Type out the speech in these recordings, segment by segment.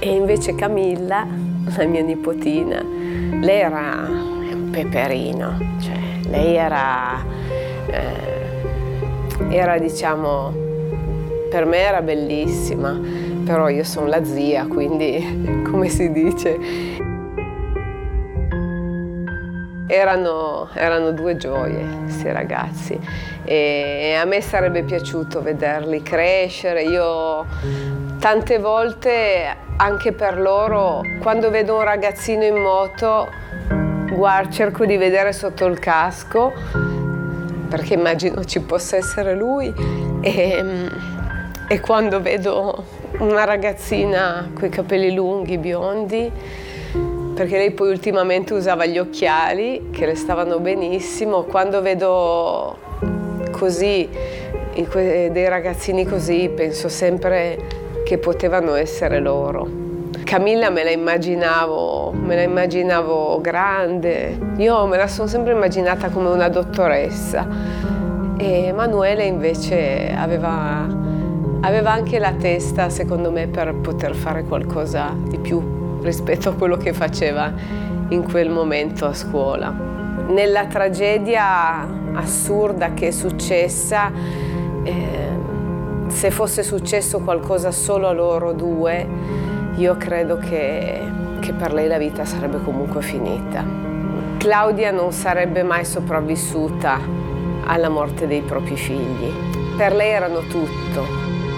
E invece Camilla, la mia nipotina, lei era un peperino, cioè lei era diciamo, per me era bellissima, però io sono la zia, quindi come si dice, erano due gioie questi ragazzi e a me sarebbe piaciuto vederli crescere. Io tante volte anche per loro, quando vedo un ragazzino in moto, cerco di vedere sotto il casco, perché immagino ci possa essere lui, e quando vedo una ragazzina coi capelli lunghi, biondi, perché lei poi ultimamente usava gli occhiali che le stavano benissimo, quando vedo così dei ragazzini così penso sempre che potevano essere loro. Camilla me la immaginavo grande, io me la sono sempre immaginata come una dottoressa e Emanuele invece aveva anche la testa, secondo me, per poter fare qualcosa di più rispetto a quello che faceva in quel momento a scuola. Nella tragedia assurda che è successa, se fosse successo qualcosa solo a loro due, io credo che per lei la vita sarebbe comunque finita. Claudia non sarebbe mai sopravvissuta alla morte dei propri figli. Per lei erano tutto.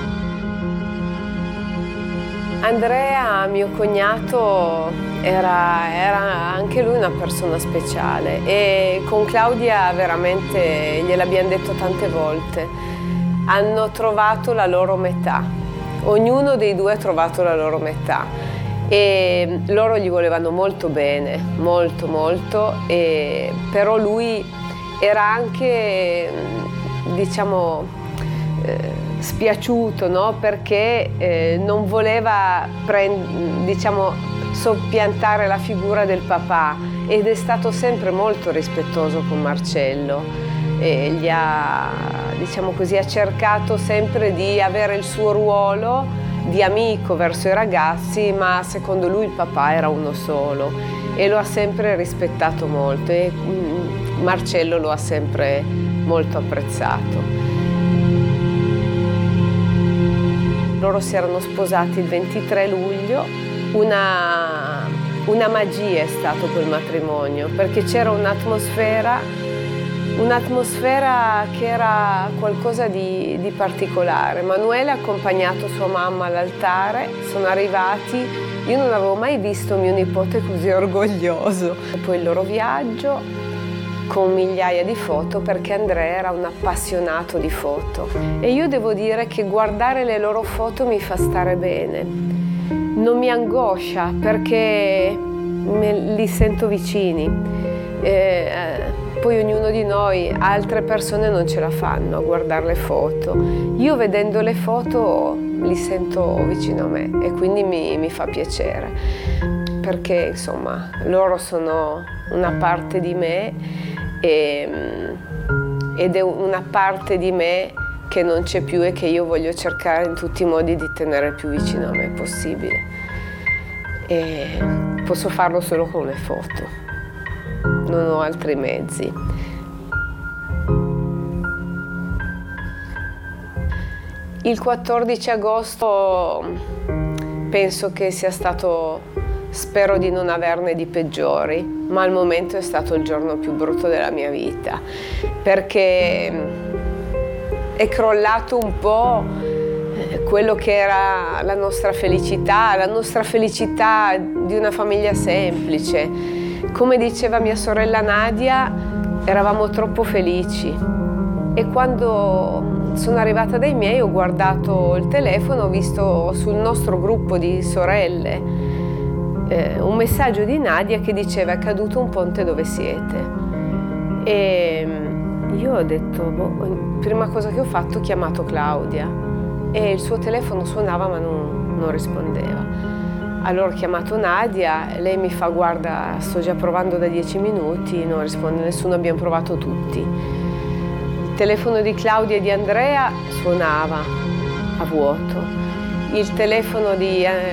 Andrea, mio cognato, era anche lui una persona speciale e con Claudia veramente, gliel'abbiamo detto tante volte, hanno trovato la loro metà. Ognuno dei due ha trovato la loro metà e loro gli volevano molto bene, molto molto, però lui era anche, diciamo, spiaciuto, no? Perché non voleva diciamo, soppiantare la figura del papà ed è stato sempre molto rispettoso con Marcello e diciamo così, ha cercato sempre di avere il suo ruolo di amico verso i ragazzi, ma secondo lui il papà era uno solo e lo ha sempre rispettato molto e Marcello lo ha sempre molto apprezzato. Loro si erano sposati il 23 luglio, una magia è stato quel matrimonio, perché c'era un'atmosfera che era qualcosa di particolare. Emanuele ha accompagnato sua mamma all'altare, sono arrivati, io non avevo mai visto mio nipote così orgoglioso. E poi il loro viaggio con migliaia di foto, perché Andrea era un appassionato di foto e io devo dire che guardare le loro foto mi fa stare bene, non mi angoscia perché li sento vicini. Poi ognuno di noi, altre persone non ce la fanno a guardare le foto, io vedendo le foto li sento vicino a me e quindi mi fa piacere, perché insomma loro sono una parte di me ed è una parte di me che non c'è più e che io voglio cercare in tutti i modi di tenere il più vicino a me possibile. E posso farlo solo con le foto, non ho altri mezzi. Il 14 agosto penso che sia stato, spero di non averne di peggiori, ma al momento è stato il giorno più brutto della mia vita, perché è crollato un po' quello che era la nostra felicità di una famiglia semplice. Come diceva mia sorella Nadia, eravamo troppo felici e quando sono arrivata dai miei ho guardato il telefono, ho visto sul nostro gruppo di sorelle un messaggio di Nadia che diceva: è caduto un ponte dove siete. E io ho detto, prima cosa che ho fatto, ho chiamato Claudia e il suo telefono suonava ma non rispondeva. Allora ho chiamato Nadia, lei mi fa: guarda, sto già provando da 10 minuti, non risponde nessuno, abbiamo provato tutti. Il telefono di Claudia e di Andrea suonava a vuoto. Il telefono di